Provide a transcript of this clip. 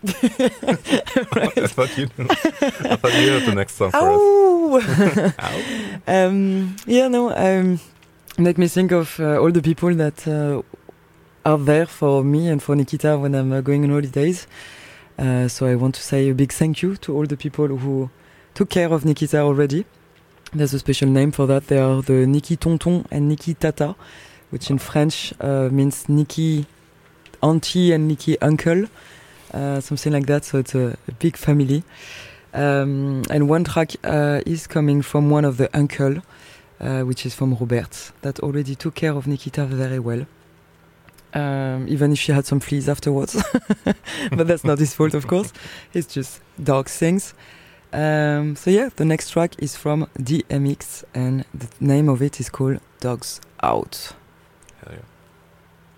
Right. I thought you had the next song for us. Make me think of all the people that are there for me and for Nikita when I'm going on holidays. So I want to say a big thank you to all the people who took care of Nikita already. There's a special name for that. They are the Niki Tonton and Niki Tata, which in French means Niki auntie and Niki uncle, something like that. So it's a big family. And one track is coming from one of the uncle, which is from Robert, that already took care of Nikita very well. Even if she had some fleas afterwards. But that's not his fault, of course. It's just dog things. The next track is from DMX, and the name of it is called Dogs Out. Hell yeah.